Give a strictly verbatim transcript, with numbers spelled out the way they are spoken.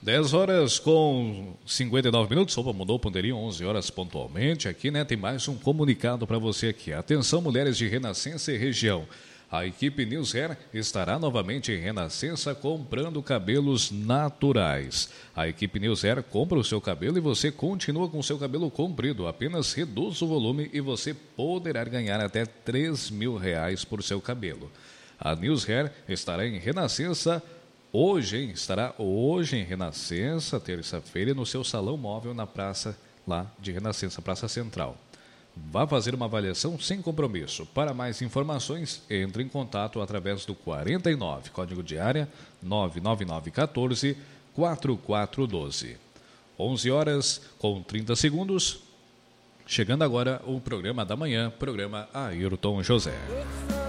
dez horas com cinquenta e nove minutos. Opa, mudou o ponteirinho, onze horas pontualmente. Aqui, né, tem mais um comunicado para você aqui. Atenção, mulheres de Renascença e região. A equipe News Hair estará novamente em Renascença comprando cabelos naturais. A equipe News Hair compra o seu cabelo e você continua com o seu cabelo comprido. Apenas reduz o volume e você poderá ganhar até três mil reais por seu cabelo. A News Hair estará em Renascença hoje, hein? Estará hoje em Renascença, terça-feira, no seu salão móvel na praça lá de Renascença, Praça Central. Vá fazer uma avaliação sem compromisso. Para mais informações, entre em contato através do quarenta e nove, código de área nove nove nove um quatro quatro quatro um dois. onze horas com trinta segundos. Chegando agora o programa da manhã, programa Ayrton José.